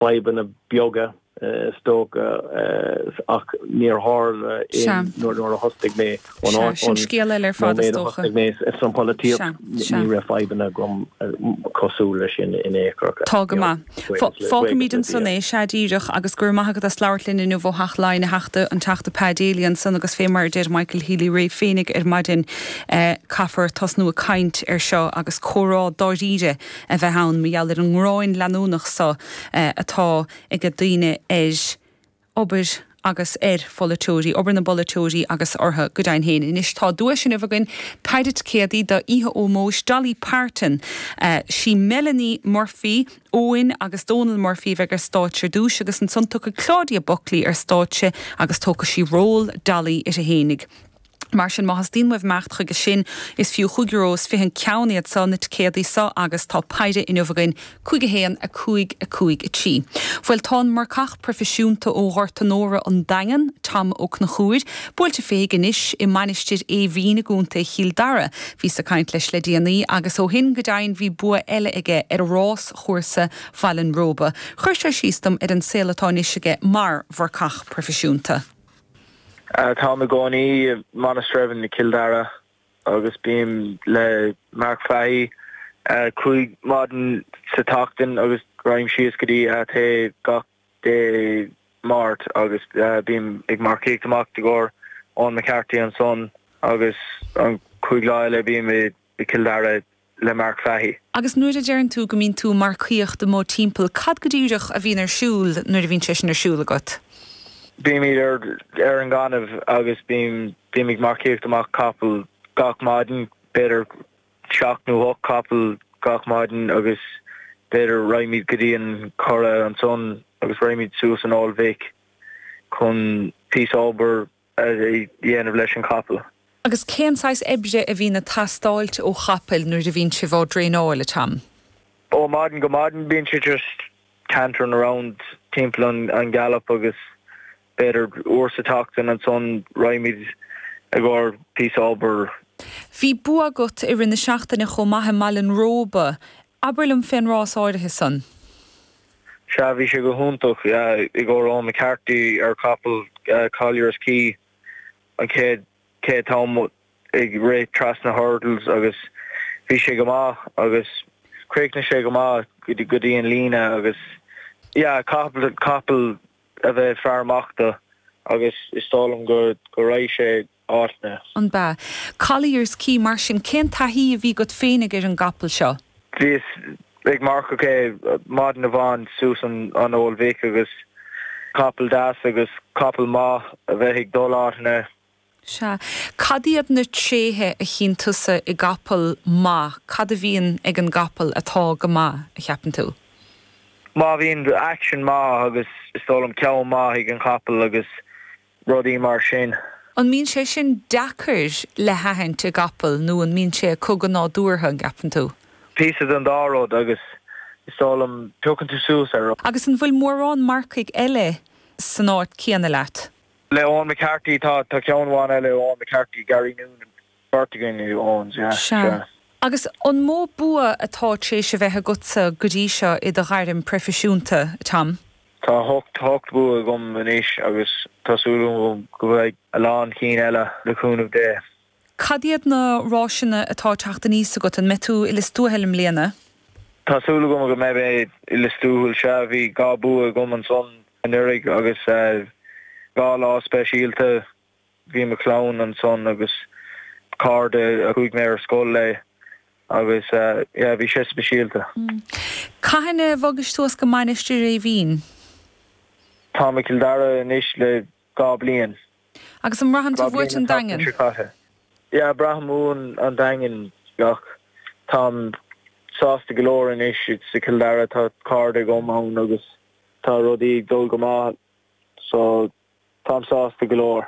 Fiban a bioga stoke ach near Harl in nor hostig me on scale er father stoke me some politics ni Fiban a gom cosúlis in écra Tágama Fágamíden sonné sédíirech agus gur maithagad a sláirlinn in bh hachláin heachta an teachta pedélian san agus fémar deir Michael Healy Ray fénig maidin caafar tasnú a caint seo agus chorá dáíide a bheith hán meallir an ngráin leanúnach sa atá ag go daoine obair agus folatóí, obair na bolatóí agus ortha go dain héin. Inis tá dúis sin bhagann peidet céadaí do ihe ómós Dolly Parton, sí Melanie Murphy, Owen agus Donald Murphy bheith stáitse dúis agus an son tucha Claudia Buckley stáitse agus tócha sí ról Dolly a hénig. Mar sin má hastín mh mecht chuige sin is fiú chuigurrós fi an ceanniad sa na céadaí sa agus tá paide inmhagain chuige héan a chuig tí. Fuil tá mar cach profisiúnta ó Hortanóra an dagan tam ó na chuid, builte fégan is I manisteir bhína gúnta Chill Dara hí sa caint leis le déanaí agus ó hin godain bhí bua eile aige rás chósa fallan róba. Chuir sístam an célatá isige mar bhar cach profisiúnta. Tá me gcónaí Monastrevin na Kildara agus bíam le Mark Fahey chuig maidin sa tachtain agus raim sios go dtí té gach dé mát agus bíam ag marcéach amach de gcóir ón McCarthy an son agus an chuig láile bíam I Kildara le Mark Fahey. Agus nuair a dearann tú go mín tú marcíocht do mó timpeall cad go dtíireach a bhíon ar siúl nuair a bhín sin ar siúl agat. Bím an ganmh agus bím ag marcéocht amach capall gach maidin beidir seachnú hoc capall gach maidin agus beidir raimid go dtí an chora an son agus raimid suas an áilmhéic chun pís ábhar a dhéanamh leis an capall. Agus céanáis ebde a bhína tastáilt ó chapel nuair a bhín si bh dréáil a tam? Ó maidin go maidin bíonn si just cantering around timpeall an gallop agus beidir uairsa tachtain an son raimid a gcóir pís ábhar. Bhí bua agat I rinne seachtainna chomh maithe malin róba, aberlum féin rás áirithe san? Se bhí sé go húntaach I gcóir ón McCarthy ar capall Collier's Key an céad tám ag réit tras na hurdles agus bhí sé go maith agus créicne sé go maith go dtí an lína agus capall a bheith fearmachta agus is stálam go raibh sé áithne. An ba. Collier's Key mar sin cén taithí a bhí go féinnig ar an gapall seo? Bhís ag marcha cé maidin a bhain suas an óilmhéic agus capall das agus capall maith a bheith ag dul áithne. Se. Cadiad na tréthe a chinntusa I gapall má, cad a bhíon ag an gapall atá go má a cheapan tú? Má bhíon action má agus istálam ceann má ag an capall agus rudaí mar sin. An mín sé sin deacair le haithint a gapall nó an mín sé cogan ná dúrtha an gapan tú? Písad an dáród agus istálam tucann tú suas ar. Agus an bhfuil mórrán marcaigh eile san áit céanna leat? Le ón McCarthy tá ceanháin eile ón McCarthy Gary Noonan Bartigan owns, yeah. Agus an mó bua atá sé se bheithe gutsa go dtí seo I do gairim profisiúnta tam? Tá hocht bua gom inis agus tásúlum go bheith a lán cín eile leúnmh dé. Cadiad na ráisina atá teachta níos agat an metú I listúhelm léana? Tásúla gom go mé I listúil se bhí gá bua gom an son an urig agus gá lá speisialta bhí McClown an son agus card a chuig mé ar scoil le agus bhí sé speisialta. Caithne bhagus túas go mainistir é bhín? Tá me Kildara inis le gá bliain. Agus an brahan tú bhuairt an dagan? Ja, brahamún an dagan gach. Tá sásta golóir inis sa Kildara tá card a gom hán agus tá rudaí dul go maith so tá sásta golóir.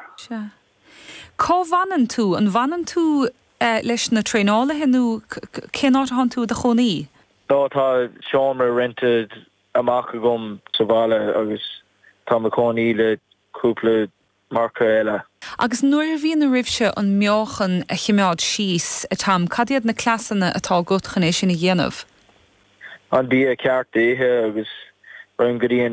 Cá bhanan tú? An bhanan tú leis na tréálathe nó cén áit han tú de chonaí? Dá tá seomra rented amach gom sa bhile agus tá me conaí le cúpla marca eile. Agus nuair a bhíon na ribhse an meáchan a chiimeád síos a tam, cadiad na clasanna atá gutchan é sin na dhéanamh? An bí a ceart éthe agus roim goí